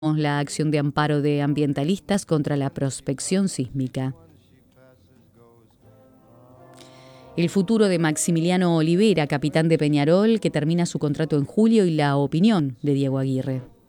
La acción de amparo de ambientalistas contra la prospección sísmica. El futuro de Maximiliano Olivera, capitán de Peñarol, que termina su contrato en julio, y la opinión de Diego Aguirre.